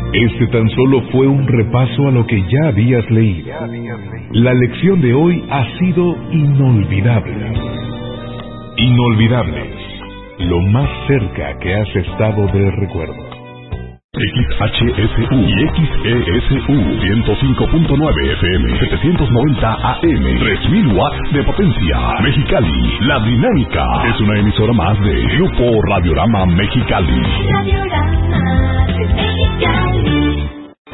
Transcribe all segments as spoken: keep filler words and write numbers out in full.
Este tan solo fue un repaso a lo que ya habías leído. La lección de hoy ha sido inolvidable. Inolvidables, lo más cerca que has estado del recuerdo. X H S U y X E S U ciento cinco punto nueve F M, setecientos noventa A M, tres mil watts de potencia. Mexicali, La Dinámica es una emisora más de Grupo Radiorama Mexicali. Radiorama Mexicali.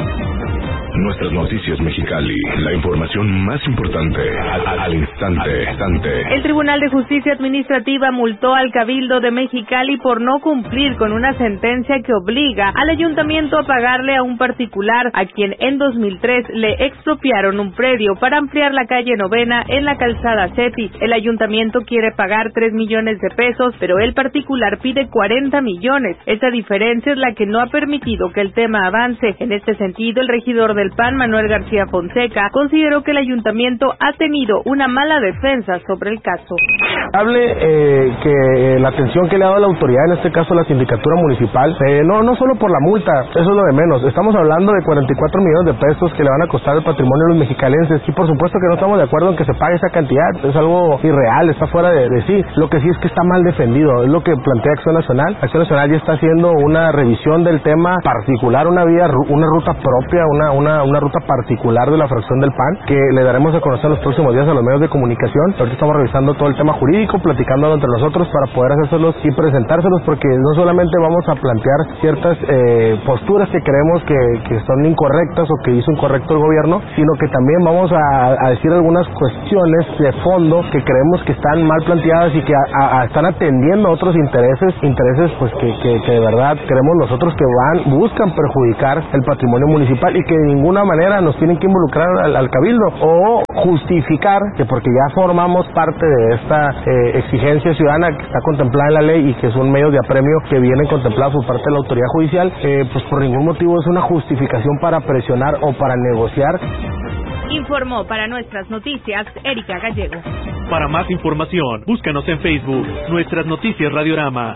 Nuestras noticias Mexicali, la información más importante al, al instante, instante. El Tribunal de Justicia Administrativa multó al Cabildo de Mexicali por no cumplir con una sentencia que obliga al ayuntamiento a pagarle a un particular a quien en dos mil tres le expropiaron un predio para ampliar la calle Novena en la calzada Ceti. El ayuntamiento quiere pagar tres millones de pesos, pero el particular pide cuarenta millones. Esa diferencia es la que no ha permitido que el tema avance. En este sentido, el regidor del P A N, Manuel García Fonseca, consideró que el ayuntamiento ha tenido una mala defensa sobre el caso. Hable eh, que la atención que le ha dado la autoridad, en este caso la sindicatura municipal, eh, no no solo por la multa, eso es lo de menos. Estamos hablando de cuarenta y cuatro millones de pesos que le van a costar el patrimonio de los mexicalenses, y por supuesto que no estamos de acuerdo en que se pague esa cantidad, es algo irreal, está fuera de, de sí. Lo que sí es que está mal defendido, es lo que plantea Acción Nacional. Acción Nacional ya está haciendo una revisión del tema particular, una vía, una ruta propia, una, una, una ruta particular de la fracción del P A N, que le daremos a conocer los próximos días a los medios de comunicación. Ahorita estamos revisando todo el tema jurídico, platicando entre nosotros para poder hacérselos y presentárselos, porque no solamente vamos a plantear ciertas eh, posturas que creemos que, que son incorrectas o que hizo incorrecto el gobierno, sino que también vamos a, a decir algunas cuestiones de fondo que creemos que están mal planteadas y que a, a, están atendiendo a otros intereses, intereses pues que, que, que de verdad creemos nosotros que van, buscan perjudicar el patrimonio municipal y que de ninguna manera nos tienen que involucrar al, al cabildo o justificar que porque ya formamos parte de esta eh, exigencia ciudadana que está contemplada en la ley y que son medios de apremio que vienen contemplados por parte de la autoridad judicial, eh, pues por ningún motivo es una justificación para presionar o para negociar. Informó para Nuestras Noticias Erika Gallego. Para más información, búscanos en Facebook, Nuestras Noticias Radiorama.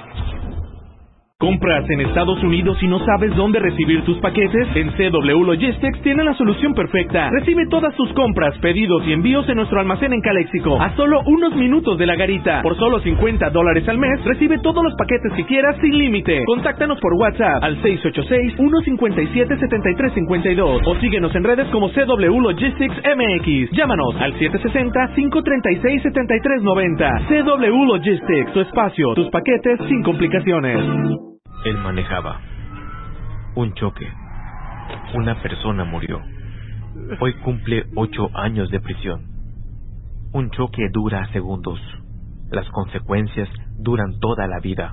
¿Compras en Estados Unidos y no sabes dónde recibir tus paquetes? En C W Logistics tienen la solución perfecta. Recibe todas tus compras, pedidos y envíos en nuestro almacén en Caléxico, a solo unos minutos de la garita. Por solo cincuenta dólares al mes, recibe todos los paquetes que quieras sin límite. Contáctanos por WhatsApp al seis ocho seis, uno cinco siete, siete tres cinco dos o síguenos en redes como C W Logistics M X. Llámanos al siete seis cero, cinco tres seis, siete tres nueve cero. C W Logistics, tu espacio, tus paquetes sin complicaciones. Él manejaba. Un choque. Una persona murió. Hoy cumple ocho años de prisión. Un choque dura segundos. Las consecuencias duran toda la vida.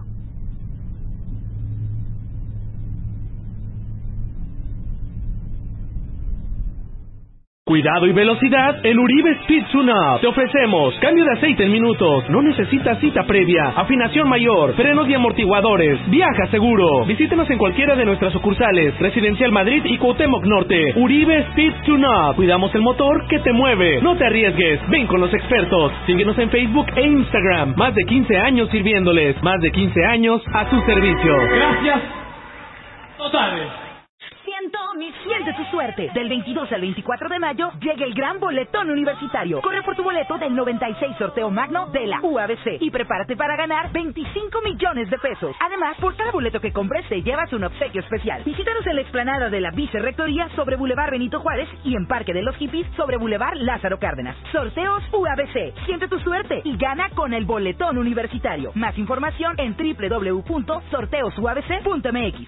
Cuidado y velocidad en Uribe Speed Tune-Up. Te ofrecemos cambio de aceite en minutos, no necesitas cita previa, afinación mayor, frenos y amortiguadores. Viaja seguro. Visítenos en cualquiera de nuestras sucursales, Residencial Madrid y Cuauhtémoc Norte. Uribe Speed Tune-Up. Cuidamos el motor que te mueve. No te arriesgues, ven con los expertos. Síguenos en Facebook e Instagram. Más de quince años sirviéndoles. Más de quince años a su servicio. Gracias. Totales. Siente tu suerte. Del veintidós al veinticuatro de mayo llega el gran boletón universitario. Corre por tu boleto del noventa y seis sorteo magno de la U A B C y prepárate para ganar veinticinco millones de pesos. Además, por cada boleto que compres te llevas un obsequio especial. Visítanos en la explanada de la Vicerrectoría sobre Boulevard Benito Juárez y en Parque de los Hippies sobre Boulevard Lázaro Cárdenas. Sorteos U A B C. Siente tu suerte y gana con el boletón universitario. Más información en doble u doble u doble u punto sorteos u a b c punto m x.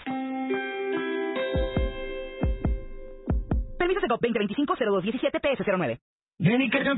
Permiso de C O P veinte veinticinco cero dos diecisiete P S cero nueve.